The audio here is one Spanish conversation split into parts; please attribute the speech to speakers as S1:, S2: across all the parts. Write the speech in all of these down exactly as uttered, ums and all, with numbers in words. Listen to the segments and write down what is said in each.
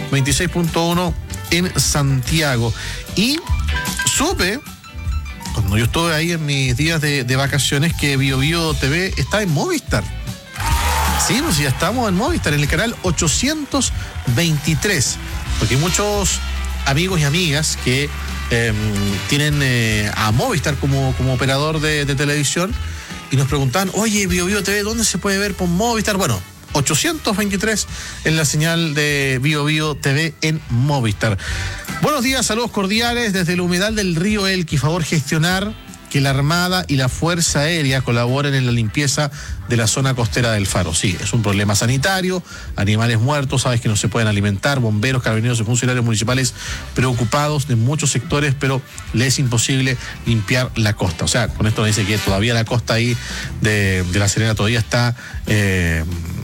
S1: veintiséis punto uno en Santiago. Y supe, cuando yo estuve ahí en mis días de, de vacaciones, que Bio Bio T V está en Movistar. Sí, pues ya estamos en Movistar, en el canal ochocientos veintitrés. Porque hay muchos amigos y amigas que eh, tienen eh, a Movistar como, como operador de, de televisión y nos preguntaban, oye, Bio Bio T V, ¿dónde se puede ver por Movistar? Bueno, ochocientos veintitrés en la señal de Bio Bio T V en Movistar. Buenos días, saludos cordiales desde el humedal del río Elqui. Favor gestionar que la Armada y la Fuerza Aérea colaboren en la limpieza de la zona costera del Faro. Sí, es un problema sanitario, animales muertos, sabes que no se pueden alimentar, bomberos, carabineros y funcionarios municipales preocupados de muchos sectores, pero les es imposible limpiar la costa. O sea, con esto dice que todavía la costa ahí de, de La Serena todavía está... Eh,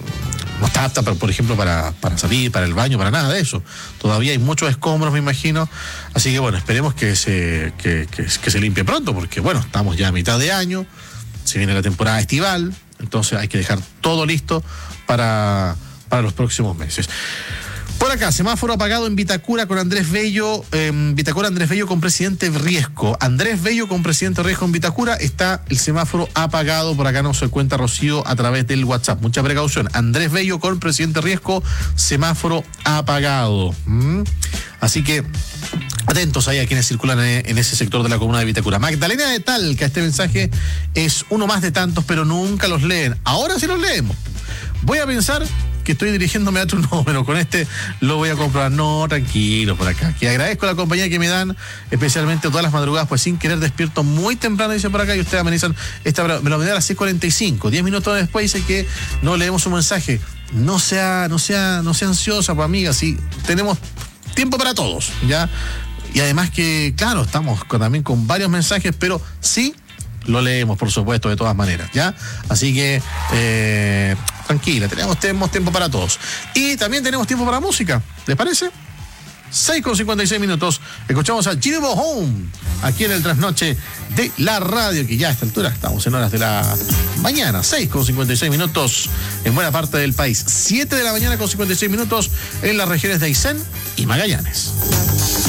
S1: no está apta, por ejemplo, para, para salir, para el baño, para nada de eso. Todavía hay muchos escombros, me imagino. Así que, bueno, esperemos que se, que, que, que se limpie pronto, porque, bueno, estamos ya a mitad de año, se viene la temporada estival, entonces hay que dejar todo listo para, para los próximos meses. Por acá, semáforo apagado en Vitacura con Andrés Bello, eh, Vitacura Andrés Bello con presidente Riesco. Andrés Bello con presidente Riesco en Vitacura, está el semáforo apagado. Por acá nos cuenta Rocío a través del WhatsApp. Mucha precaución. Andrés Bello con presidente Riesco, semáforo apagado. ¿Mm? Así que atentos ahí a quienes circulan en ese sector de la comuna de Vitacura. Magdalena de Talca, este mensaje es uno más de tantos, pero nunca los leen. Ahora sí los leemos. Voy a pensar que estoy dirigiéndome a otro número, con este lo voy a comprobar. No, tranquilo por acá. Que agradezco la compañía que me dan, especialmente todas las madrugadas, pues sin querer despierto muy temprano, dice por acá, y ustedes amenizan, esta, me lo ven a las seis cuarenta y cinco, diez minutos después dice que no leemos un mensaje. No sea, no sea, no sea ansiosa, pues amiga, sí, tenemos tiempo para todos, ¿ya? Y además que, claro, estamos con, también con varios mensajes, pero sí lo leemos, por supuesto, de todas maneras, ¿ya? Así que, eh, tranquila, tenemos, tenemos tiempo para todos. Y también tenemos tiempo para música, ¿les parece? seis con cincuenta y seis minutos, escuchamos a Jinebo Home, aquí en el trasnoche de la radio, que ya a esta altura estamos en horas de la mañana, seis con cincuenta y seis minutos en buena parte del país, siete de la mañana con cincuenta y seis minutos en las regiones de Aysén y Magallanes.